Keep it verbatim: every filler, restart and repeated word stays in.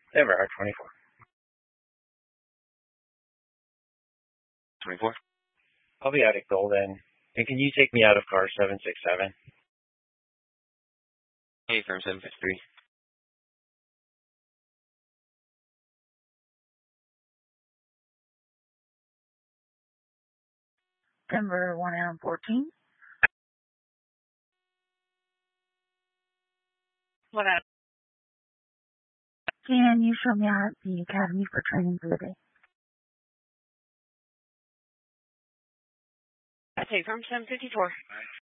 Denver, R twenty-four. twenty-four. I'll be out at Golden. And can you take me out of car seven six seven? Hey, firm seven fifty-three. Denver, one M fourteen. What up? Can you show me out at the Academy for training for the day? I take firm seven fifty-four.